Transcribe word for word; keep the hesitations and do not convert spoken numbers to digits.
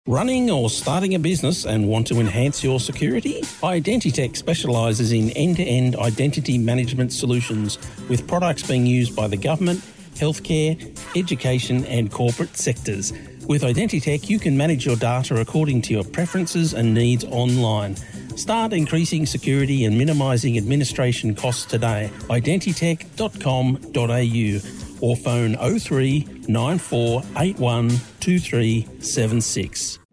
Running or starting a business and want to enhance your security? Identitech specialises in end-to-end identity management solutions with products being used by the government, healthcare, education and corporate sectors. With Identitech, you can manage your data according to your preferences and needs online. Start increasing security and minimising administration costs today. identitech dot com dot a u or phone oh three nine four eight one two three seven six.